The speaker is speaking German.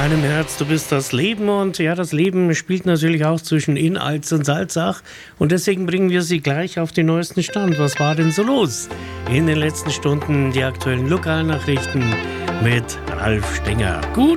meinem Herz, du bist das Leben. Und ja, das Leben spielt natürlich auch zwischen Inalz und Salzach. Und deswegen bringen wir Sie gleich auf den neuesten Stand. Was war denn so los in den letzten Stunden? Die aktuellen Lokalnachrichten mit Ralf Stenger. Gut.